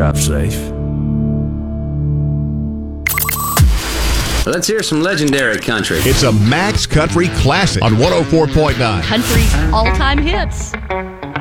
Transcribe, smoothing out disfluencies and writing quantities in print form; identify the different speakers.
Speaker 1: Drive safe.
Speaker 2: Let's hear some legendary country.
Speaker 3: It's a Max Country Classic on 104.9.
Speaker 4: Country's all-time hits.